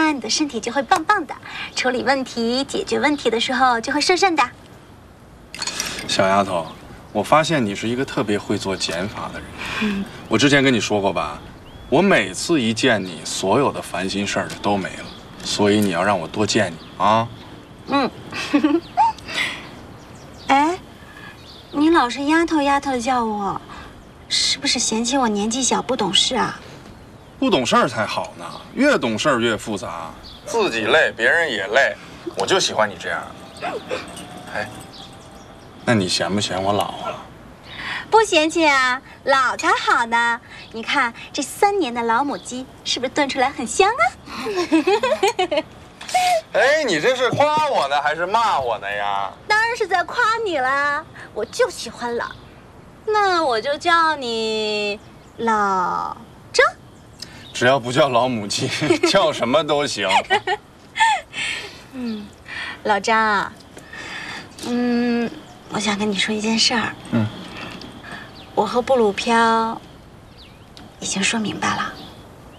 啊，你的身体就会棒棒的，处理问题、解决问题的时候就会顺顺的。 小丫头，我发现你是一个特别会做减法的人。我之前跟你说过吧，我每次一见你，所有的烦心事儿就都没了，所以你要让我多见你啊。 哎，你老是丫头丫头的叫我，是不是嫌弃我年纪小不懂事啊？ 不懂事儿才好呢，越懂事儿越复杂，自己累，别人也累。我就喜欢你这样。哎，那你嫌不嫌我老啊？ 不嫌弃啊，老才好呢。你看这3年的老母鸡，是不是炖出来很香啊？ 哎，你这是夸我呢还是骂我呢呀？ 当然是在夸你啦，我就喜欢老。那我就叫你老张。 只要不叫老母鸡，叫什么都行。 老张啊，我想跟你说一件事儿。我和布鲁飘已经说明白了。